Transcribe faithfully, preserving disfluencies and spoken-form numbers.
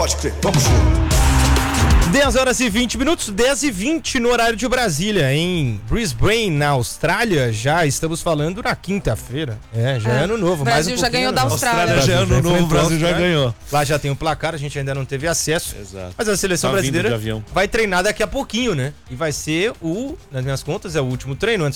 Pode crer, vamos junto. dez horas e vinte minutos, dez e vinte no horário de Brasília, em Brisbane, na Austrália. Já estamos falando na quinta-feira. É, já é, é ano novo. O Brasil mais um já ganhou da Austrália. Austrália já é ano novo, o Brasil já ganhou. Lá já tem o placar, a gente ainda não teve acesso. Exato. Mas a seleção Tá brasileira vindo de avião. vai treinar daqui a pouquinho, né? E vai ser o, nas minhas contas, é o último treino antes